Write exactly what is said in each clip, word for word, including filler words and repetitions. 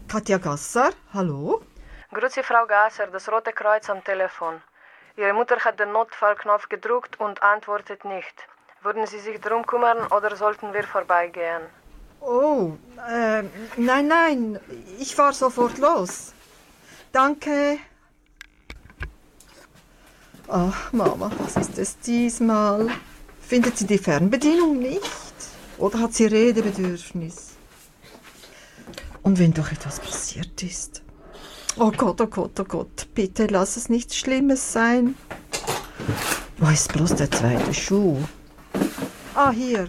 Katja Gasser, hallo? Grüezi, Frau Gasser, das Rote Kreuz am Telefon. Ihre Mutter hat den Notfallknopf gedrückt und antwortet nicht. Würden Sie sich darum kümmern oder sollten wir vorbeigehen? Oh, äh, nein, nein, ich fahr sofort los. Danke. Ach, Mama, was ist es diesmal? Findet sie die Fernbedienung nicht? Oder hat sie Redebedürfnis? Und wenn doch etwas passiert ist? Oh Gott, oh Gott, oh Gott, bitte lass es nichts Schlimmes sein. Wo ist bloß der zweite Schuh? Ah, hier.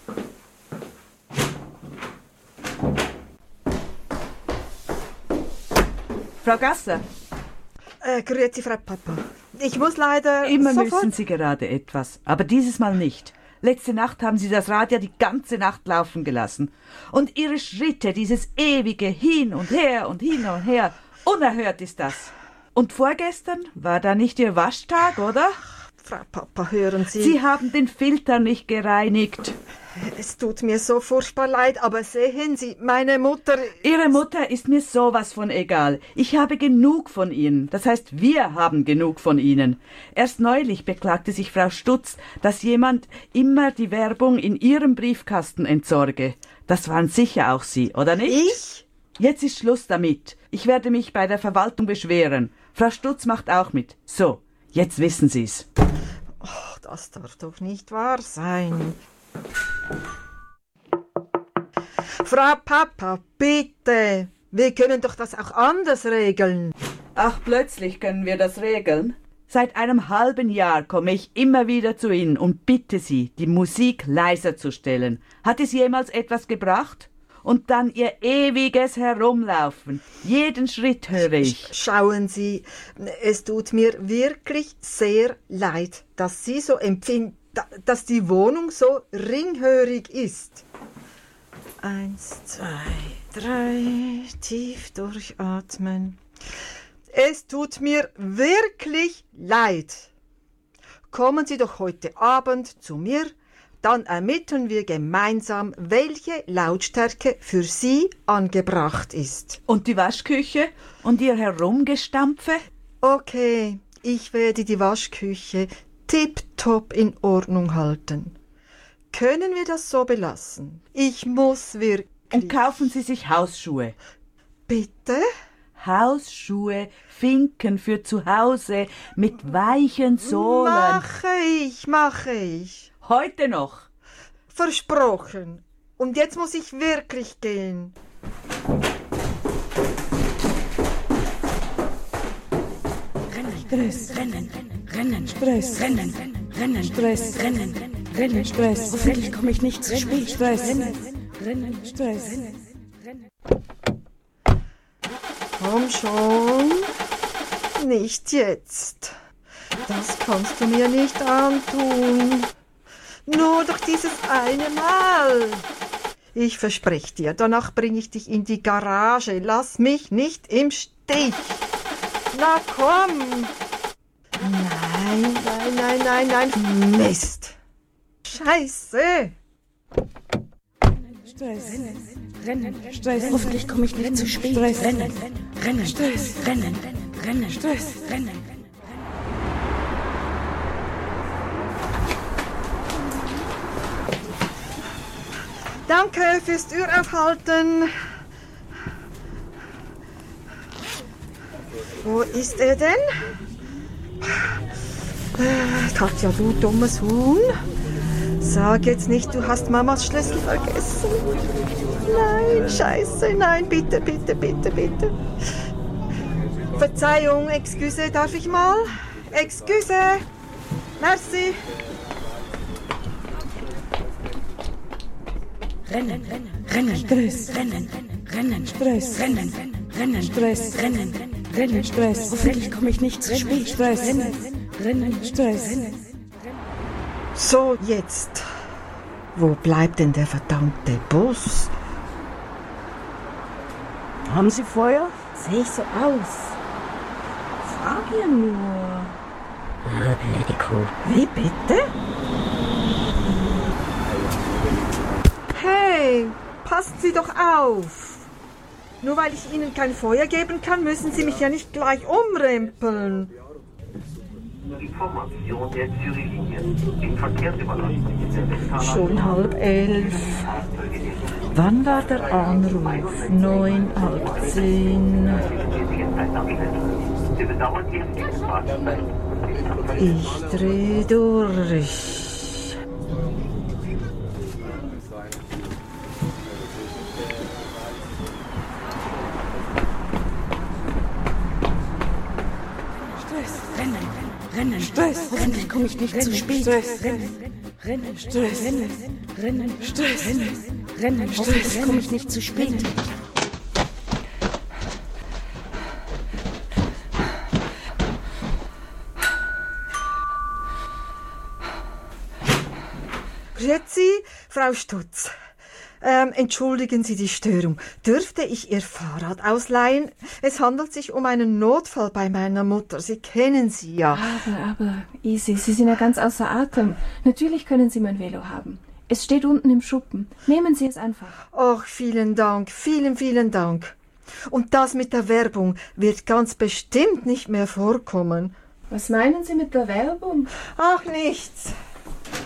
Frau Gasser. Äh, grüezi, Frau Papa. Ich muss leider Immer sofort... müssen Sie gerade etwas, aber dieses Mal nicht. Letzte Nacht haben Sie das Rad ja die ganze Nacht laufen gelassen. Und Ihre Schritte, dieses ewige Hin und Her und Hin und Her, unerhört ist das. Und vorgestern war da nicht Ihr Waschtag, oder? Frau Papa, hören Sie... Sie haben den Filter nicht gereinigt. Es tut mir so furchtbar leid, aber sehen Sie, meine Mutter... Ihre Mutter ist mir sowas von egal. Ich habe genug von Ihnen. Das heißt, wir haben genug von Ihnen. Erst neulich beklagte sich Frau Stutz, dass jemand immer die Werbung in ihrem Briefkasten entsorge. Das waren sicher auch Sie, oder nicht? Ich? Jetzt ist Schluss damit. Ich werde mich bei der Verwaltung beschweren. Frau Stutz macht auch mit. So, jetzt wissen Sie's. Oh, das darf doch nicht wahr sein. Frau Papa, bitte. Wir können doch das auch anders regeln. Ach, plötzlich können wir das regeln? Seit einem halben Jahr komme ich immer wieder zu Ihnen und bitte Sie, die Musik leiser zu stellen. Hat es jemals etwas gebracht? Und dann Ihr ewiges Herumlaufen. Jeden Schritt höre ich. Schauen Sie, es tut mir wirklich sehr leid, dass Sie so empfinden, dass die Wohnung so ringhörig ist. Eins, zwei, drei, tief durchatmen. Es tut mir wirklich leid. Kommen Sie doch heute Abend zu mir, dann ermitteln wir gemeinsam, welche Lautstärke für Sie angebracht ist. Und die Waschküche und Ihr Herumgestampfe? Okay, ich werde die Waschküche tipptopp in Ordnung halten. Können wir das so belassen? Ich muss wirklich... Und kaufen Sie sich Hausschuhe. Bitte? Hausschuhe, Finken für zu Hause mit weichen Sohlen. Mache ich, mache ich. Heute noch. Versprochen. Und jetzt muss ich wirklich gehen. Stress, Rennen, Rennen, Stress, Rennen, Rennen, Stress, Rennen, Rennen, Stress. Hoffentlich komme ich nicht zu spät. Stress, Rennen, Rennen, Stress. Komm schon. Nicht jetzt. Das kannst du mir nicht antun. Nur doch dieses eine Mal. Ich verspreche dir, danach bringe ich dich in die Garage. Lass mich nicht im Stich. Na komm. Nein, nein, nein, nein, nein. Mist. Scheiße. Stress, Rennen, Stress. Hoffentlich komme ich nicht zu spät. Stress, Rennen, Rennen, Stress, Rennen, Rennen, Stress, Rennen. Danke fürs Türaufhalten. Wo ist er denn? Äh, Katja, du dummes Huhn. Sag jetzt nicht, du hast Mamas Schlüssel vergessen. Nein, scheiße, nein, bitte, bitte, bitte, bitte. Verzeihung, excuse, darf ich mal? Excuse. Merci. Rennen, Rennen, Stress, Rennen, Rennen, Stress, Rennen, Rennen, Stress, Rennen, Rennen, Stress. Hoffentlich komme ich nicht zu spät. Stress, Rennen, Rennen, Stress. So, jetzt. Wo bleibt denn der verdammte Bus? Haben Sie Feuer? Sehe ich so aus? Frag ihr nur. Ah, blöde Kuh. Wie bitte? Hey, passen Sie doch auf. Nur weil ich Ihnen kein Feuer geben kann, müssen Sie mich ja nicht gleich umrempeln. Information der Zürich-Linie. Die Verkehrsüberlastung in der Westhaler Schon halb elf. Wann war der Anruf? Neun, halb zehn. Wir bedauern die Entgegensfahrt. Ich dreh durch. Rennen, rennen, Stress, hoffentlich komme ich nicht zu spät. Stress, rennen, rennen, Stress, rennen, rennen, Stress, rennen, rennen, hoffentlich komme ich nicht zu spät. Grüezi, Frau Stutz. Ähm, entschuldigen Sie die Störung. Dürfte ich Ihr Fahrrad ausleihen? Es handelt sich um einen Notfall bei meiner Mutter. Sie kennen sie ja. Aber, aber, Isi, Sie sind ja ganz außer Atem. Natürlich können Sie mein Velo haben. Es steht unten im Schuppen. Nehmen Sie es einfach. Ach, vielen Dank, vielen, vielen Dank. Und das mit der Werbung wird ganz bestimmt nicht mehr vorkommen. Was meinen Sie mit der Werbung? Ach, nichts.